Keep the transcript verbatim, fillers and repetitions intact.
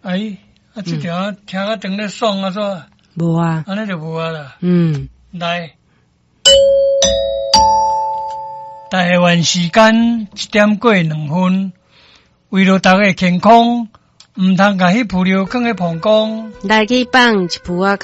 哎，啊，这条听啊长得爽啊，说无啊， 安尼就无啊啦。 嗯， 来，台湾时间一点过两分，为了大家健康，唔通甲迄葡萄放喺膀胱。 来去放一壶啊